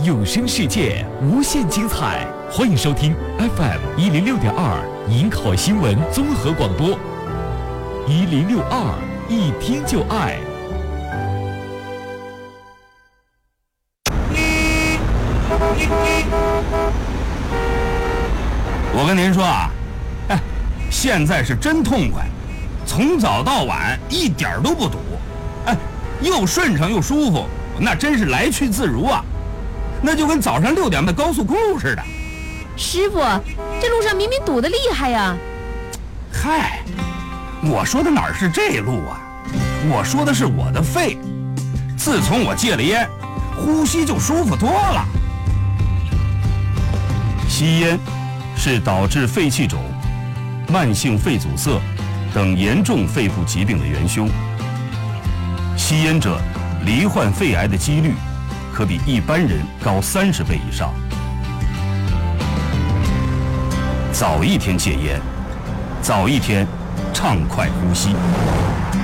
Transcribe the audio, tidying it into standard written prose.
有声世界无限精彩，欢迎收听 FM106.2营口新闻综合广播，1062一听就爱。 我跟您说啊，现在是真痛快，从早到晚一点都不堵，又顺畅又舒服，那真是来去自如啊，那就跟早上6点的高速公路似的。 师傅，这路上明明堵得厉害呀！ 嗨，我说的哪是这路啊，我说的是我的肺，自从我戒了烟，呼吸就舒服多了。 吸烟是导致肺气肿、慢性肺阻塞等严重肺部疾病的元凶。吸烟者罹患肺癌的几率可比一般人高30倍以上。早一天戒烟，早一天畅快呼吸。